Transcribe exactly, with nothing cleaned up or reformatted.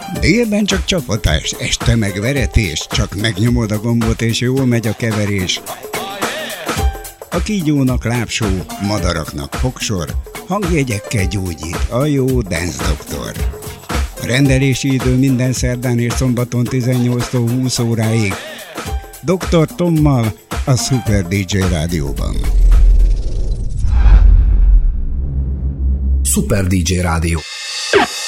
Délben csak csapatás, este meg veretés, csak megnyomod a gombot és jól megy a keverés. A kígyónak lábsó, madaraknak fogsor, hangjegyekkel gyógyít a jó Dance Doktor. A rendelési idő minden szerdán és szombaton tizennyolctól húsz óráig. doktor Tommal a Super dé dzsé Rádióban. Super dé dzsé Rádió.